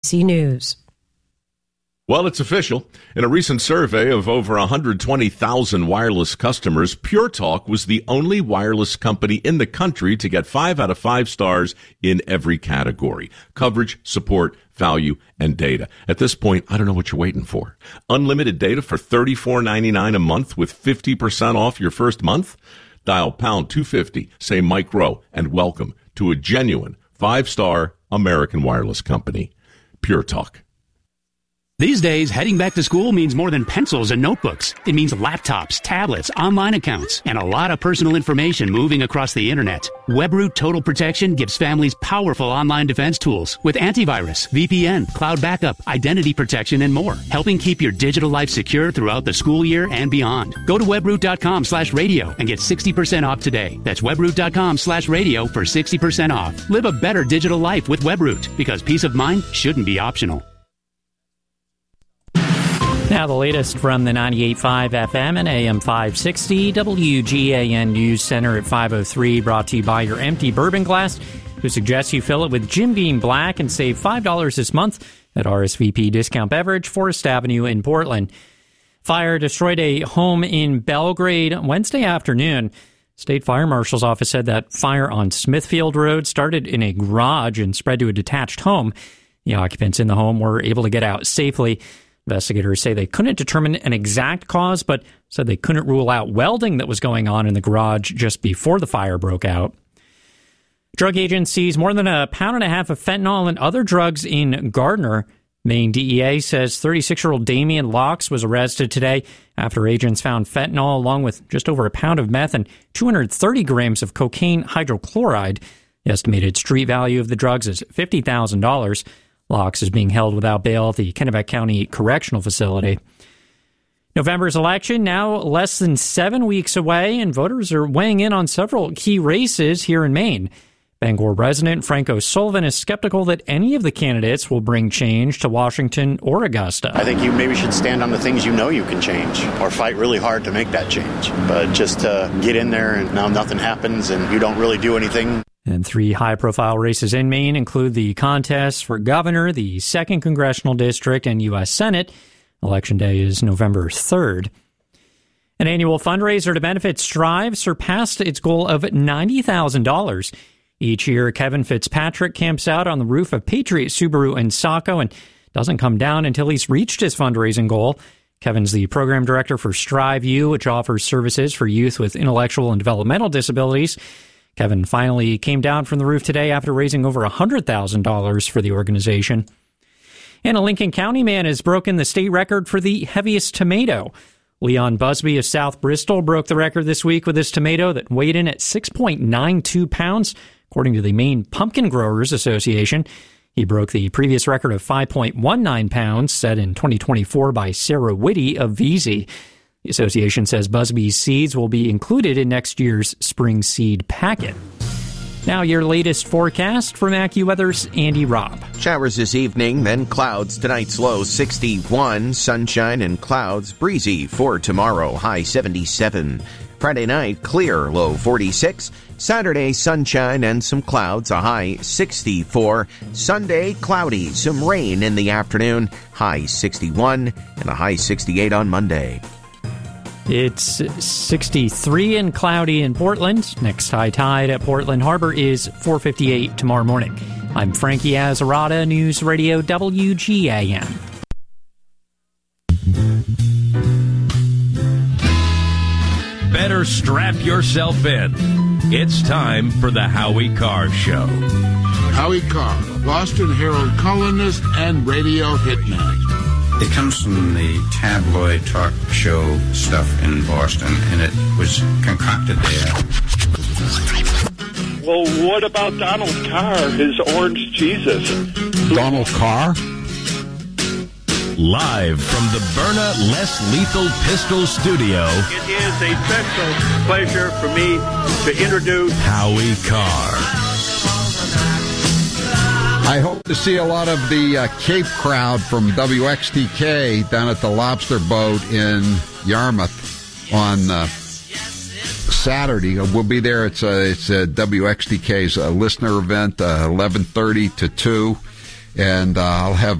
ABC News. Well, it's official. In a recent survey of over 120,000 wireless customers, Pure Talk was the only wireless company in the country to get 5 out of 5 stars in every category: coverage, support, value, and data. At this point, I don't know what you're waiting for. Unlimited data for $34.99 a month with 50% off your first month? Dial pound 250, say Mike Rowe, and welcome to a genuine 5-star American wireless company. Pure Talk. These days, heading back to school means more than pencils and notebooks. It means laptops, tablets, online accounts, and a lot of personal information moving across the internet. WebRoot Total Protection gives families powerful online defense tools with antivirus, VPN, cloud backup, identity protection, and more, helping keep your digital life secure throughout the school year and beyond. Go to webroot.com/radio and get 60% off today. That's webroot.com/radio for 60% off. Live a better digital life with WebRoot, because peace of mind shouldn't be optional. Now the latest from the 98.5 FM and AM 560 WGAN News Center at 5:03, brought to you by your empty bourbon glass, who suggests you fill it with Jim Beam Black and save $5 this month at RSVP Discount Beverage, Forest Avenue in Portland. Fire destroyed a home in Belgrade Wednesday afternoon. State Fire Marshal's office said that fire on Smithfield Road started in a garage and spread to a detached home. The occupants in the home were able to get out safely. Investigators say they couldn't determine an exact cause, but said they couldn't rule out welding that was going on in the garage just before the fire broke out. Drug agents seized more than 1.5 pounds of fentanyl and other drugs in Gardner. Maine DEA says 36-year-old Damian Locks was arrested today after agents found fentanyl along with just over 1 pound of meth and 230 grams of cocaine hydrochloride. The estimated street value of the drugs is $50,000. Locks is being held without bail at the Kennebec County Correctional Facility. November's election now less than 7 weeks away, and voters are weighing in on several key races here in Maine. Bangor resident Franco Sullivan is skeptical that any of the candidates will bring change to Washington or Augusta. I think you maybe should stand on the things you know you can change, or fight really hard to make that change. But just to get in there and now nothing happens and you don't really do anything. And 3 high-profile races in Maine include the contests for governor, the 2nd Congressional District, and U.S. Senate. Election day is November 3rd. An annual fundraiser to benefit Strive surpassed its goal of $90,000. Each year, Kevin Fitzpatrick camps out on the roof of Patriot Subaru in Saco and doesn't come down until he's reached his fundraising goal. Kevin's the program director for Strive U, which offers services for youth with intellectual and developmental disabilities. Kevin finally came down from the roof today after raising over $100,000 for the organization. And a Lincoln County man has broken the state record for the heaviest tomato. Leon Busby of South Bristol broke the record this week with his tomato that weighed in at 6.92 pounds, according to the Maine Pumpkin Growers Association. He broke the previous record of 5.19 pounds set in 2024 by Sarah Whitty of Veazey. The association says Busby's seeds will be included in next year's spring seed packet. Now your latest forecast from AccuWeather's Andy Robb. Showers this evening, then clouds. Tonight's low 61, sunshine and clouds, breezy for tomorrow, high 77. Friday night, clear, low 46. Saturday, sunshine and some clouds, a high 64. Sunday, cloudy, some rain in the afternoon, high 61, and a high 68 on Monday. It's 63 and cloudy in Portland. Next high tide at Portland Harbor is 4:58 tomorrow morning. I'm Frankie Azarada, News Radio WGAN. Better strap yourself in. It's time for the Howie Carr Show. Howie Carr, Boston Herald columnist and radio hitman. It comes from the tabloid talk show stuff in Boston, and it was concocted there. Well, what about Donald Carr, his orange Jesus? Donald Carr? Live from the Byrna Less Lethal Pistol Studio. It is a special pleasure for me to introduce Howie Carr. I hope to see a lot of the Cape crowd from WXTK down at the Lobster Boat in Yarmouth on Saturday. We'll be there. It's WXTK's listener event, 11:30 to 2, and I'll have